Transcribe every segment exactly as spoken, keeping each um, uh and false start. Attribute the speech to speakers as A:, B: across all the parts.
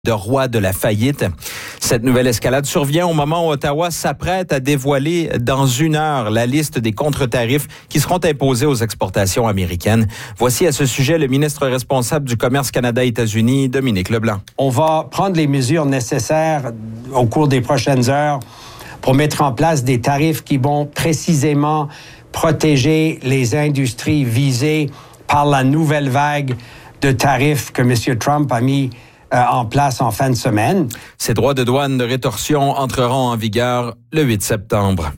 A: de roi de la faillite. Cette nouvelle escalade survient au moment où Ottawa s'apprête à dévoiler dans une heure la liste des contre-tarifs qui seront imposés aux exportations américaines. Voici à ce sujet le ministre responsable du commerce Canada-États-Unis, Dominique Leblanc.
B: On va prendre les mesures nécessaires au cours des prochaines heures pour mettre en place des tarifs qui vont précisément protéger les industries visées par la nouvelle vague de tarifs que M. Trump a mis en place en fin de semaine.
A: Ces droits de douane de rétorsion entreront en vigueur le huit septembre.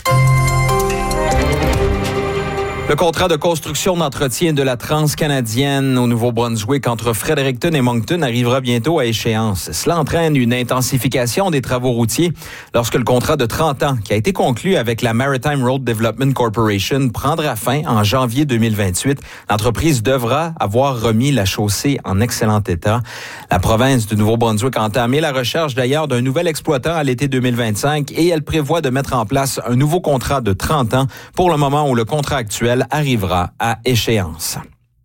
A: Le contrat de construction d'entretien de la Transcanadienne au Nouveau-Brunswick entre Fredericton et Moncton arrivera bientôt à échéance. Cela entraîne une intensification des travaux routiers lorsque le contrat de trente ans qui a été conclu avec la Maritime Road Development Corporation prendra fin en janvier deux mille vingt-huit. L'entreprise devra avoir remis la chaussée en excellent état. La province du Nouveau-Brunswick a entamé la recherche d'ailleurs d'un nouvel exploitant à l'été deux mille vingt-cinq et elle prévoit de mettre en place un nouveau contrat de trente ans pour le moment où le contrat actuel arrivera à échéance.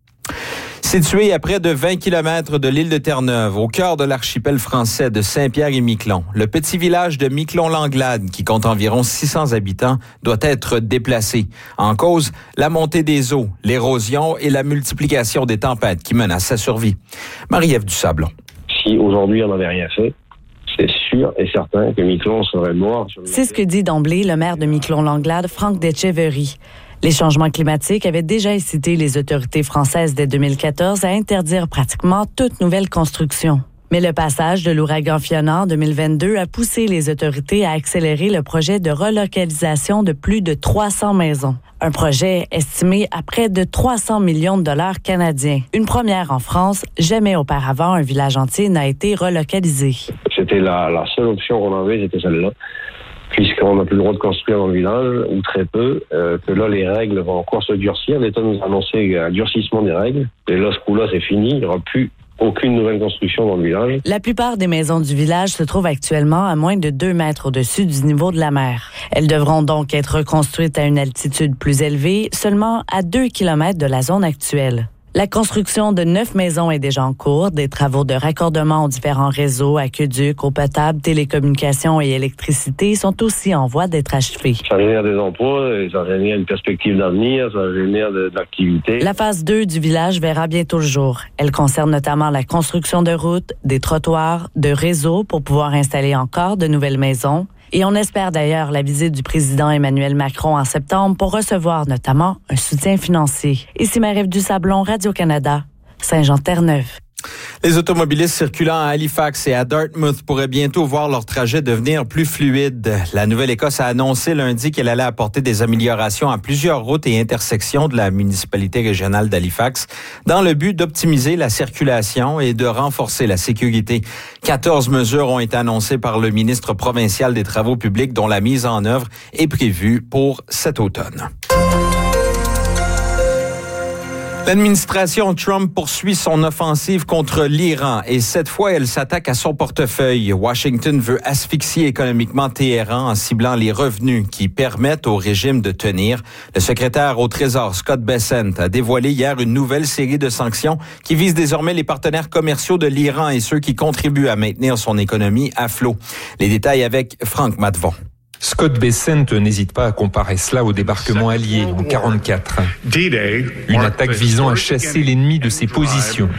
A: Situé à près de vingt kilomètres de l'île de Terre-Neuve, au cœur de l'archipel français de Saint-Pierre-et-Miquelon, le petit village de Miquelon-Langlade, qui compte environ six cents habitants, doit être déplacé. En cause, la montée des eaux, l'érosion et la multiplication des tempêtes qui menacent sa survie. Marie-Ève Dusablon.
C: Si aujourd'hui on n'avait rien fait, c'est sûr et certain que Miquelon serait mort.
D: C'est ce que dit d'emblée le maire de Miquelon-Langlade, Franck Detcheverry. Les changements climatiques avaient déjà incité les autorités françaises dès deux mille quatorze à interdire pratiquement toute nouvelle construction. Mais le passage de l'ouragan Fiona en deux mille vingt-deux a poussé les autorités à accélérer le projet de relocalisation de plus de trois cents maisons. Un projet estimé à près de trois cents millions de dollars canadiens. Une première en France, jamais auparavant un village entier n'a été relocalisé.
C: C'était la, la seule option qu'on avait, c'était celle-là. Puisqu'on n'a plus le droit de construire dans le village, ou très peu, euh, que là, les règles vont encore se durcir. L'État nous a annoncé un durcissement des règles. Et là, ce coup-là, c'est fini. Il n'y aura plus aucune nouvelle construction dans le village.
D: La plupart des maisons du village se trouvent actuellement à moins de deux mètres au-dessus du niveau de la mer. Elles devront donc être reconstruites à une altitude plus élevée, seulement à deux kilomètres de la zone actuelle. La construction de neuf maisons est déjà en cours. Des travaux de raccordement aux différents réseaux, aqueducs, eau potable, télécommunications et électricité sont aussi en voie d'être achevés.
C: Ça génère des emplois, ça génère une perspective d'avenir, ça génère de, de l'activité.
D: La phase deux du village verra bientôt le jour. Elle concerne notamment la construction de routes, des trottoirs, de réseaux pour pouvoir installer encore de nouvelles maisons. Et on espère d'ailleurs la visite du président Emmanuel Macron en septembre pour recevoir notamment un soutien financier. Ici Marie-Ève Dusablon, Radio-Canada, Saint-Jean-Terre-Neuve.
A: Les automobilistes circulant à Halifax et à Dartmouth pourraient bientôt voir leur trajet devenir plus fluide. La Nouvelle-Écosse a annoncé lundi qu'elle allait apporter des améliorations à plusieurs routes et intersections de la municipalité régionale d'Halifax dans le but d'optimiser la circulation et de renforcer la sécurité. quatorze mesures ont été annoncées par le ministre provincial des Travaux publics dont la mise en œuvre est prévue pour cet automne. L'administration Trump poursuit son offensive contre l'Iran et cette fois, elle s'attaque à son portefeuille. Washington veut asphyxier économiquement Téhéran en ciblant les revenus qui permettent au régime de tenir. Le secrétaire au Trésor, Scott Bessent, a dévoilé hier une nouvelle série de sanctions qui visent désormais les partenaires commerciaux de l'Iran et ceux qui contribuent à maintenir son économie à flot. Les détails avec Franck Matvon.
E: Scott Bessent n'hésite pas à comparer cela au débarquement allié en quarante-quatre. Une attaque visant à chasser l'ennemi de ses positions.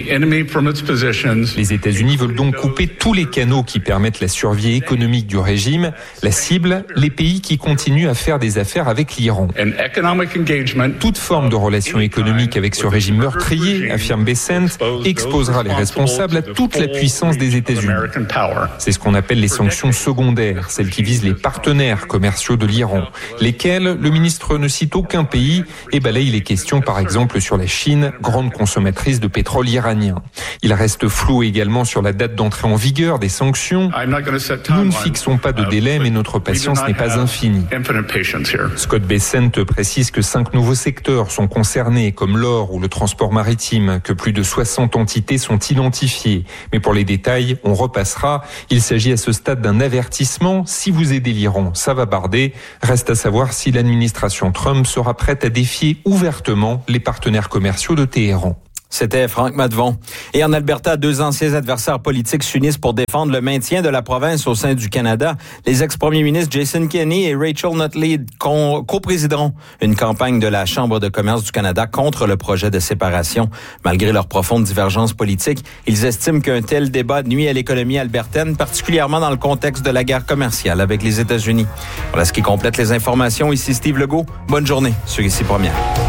E: Les États-Unis veulent donc couper tous les canaux qui permettent la survie économique du régime. La cible, les pays qui continuent à faire des affaires avec l'Iran. Toute forme de relation économique avec ce régime meurtrier, affirme Bessent, exposera les responsables à toute la puissance des États-Unis. C'est ce qu'on appelle les sanctions secondaires, celles qui visent les partenaires partenaires commerciaux de l'Iran, lesquels le ministre ne cite aucun pays et balaye les questions par exemple sur la Chine, grande consommatrice de pétrole iranien. Il reste flou également sur la date d'entrée en vigueur des sanctions. Nous ne fixons pas de délai, mais notre patience n'est pas infinie. Scott Bessent précise que cinq nouveaux secteurs sont concernés, comme l'or ou le transport maritime, que plus de soixante entités sont identifiées. Mais pour les détails, on repassera. Il s'agit à ce stade d'un avertissement. Si vous aidez l'Iran, ça va barder. Reste à savoir si l'administration Trump sera prête à défier ouvertement les partenaires commerciaux de Téhéran.
A: C'était Franck Matvon. Et en Alberta, deux anciens adversaires politiques s'unissent pour défendre le maintien de la province au sein du Canada. Les ex-premiers ministres Jason Kenney et Rachel Notley co-présideront une campagne de la Chambre de commerce du Canada contre le projet de séparation. Malgré leurs profondes divergences politiques, ils estiment qu'un tel débat nuit à l'économie albertaine, particulièrement dans le contexte de la guerre commerciale avec les États-Unis. Voilà ce qui complète les informations. Ici Steve Legault. Bonne journée sur Ici Première.